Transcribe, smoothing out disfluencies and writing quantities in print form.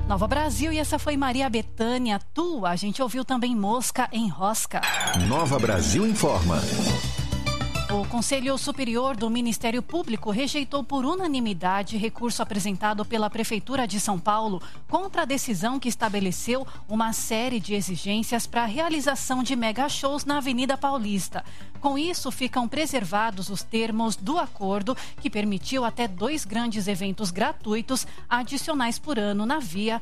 Nova Brasil, e essa foi Maria Bethânia, tua. A gente ouviu também Mosca em Rosca. Nova Brasil informa. O Conselho Superior do Ministério Público rejeitou por unanimidade recurso apresentado pela Prefeitura de São Paulo contra a decisão que estabeleceu uma série de exigências para a realização de mega-shows na Avenida Paulista. Com isso, ficam preservados os termos do acordo que permitiu até 2 grandes eventos gratuitos adicionais por ano na via,